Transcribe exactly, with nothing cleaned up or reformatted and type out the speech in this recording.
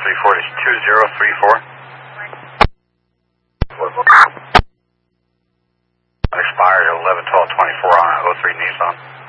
three four is two zero three four. Expired at eleven twelve twenty-four on oh three Nissan.